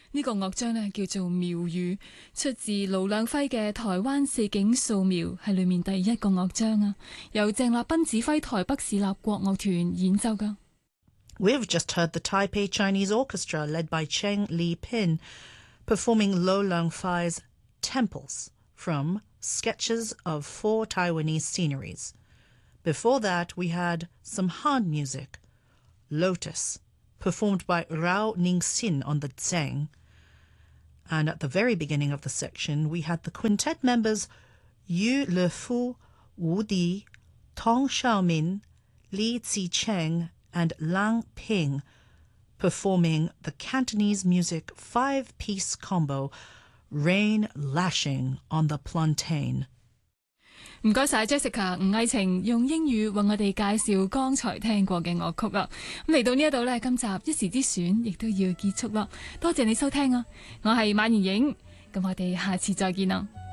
呢個樂章呢叫做苗語，出自盧亮輝嘅《台灣四景素描》，係裏面第一個樂章啊，由鄭立彬指揮台北市立國樂團演奏噶。 We have just heard the Taipei Chinese Orchestra led by Cheng Li Pin performing Lo Lang Fai's Temples from Sketches of Four Taiwanese Sceneries. Before that, we had some Han music, Lotus, performed by Rao Ningxin on the Zheng. And at the very beginning of the section, we had the quintet members Yu Lefu, Wu Di, Tong Xiaomin, Li Zicheng, and Lang Ping performing the Cantonese music 5-piece combo Rain Lashing on the Plantain. 唔該晒 Jessica 吳藝晴用英語為我哋介紹剛才聽過嘅樂曲啊！咁嚟到呢一度呢，今集一時之選亦都要結束啦。多謝你收聽啊！我係馬妍影，咁我哋下次再見啦。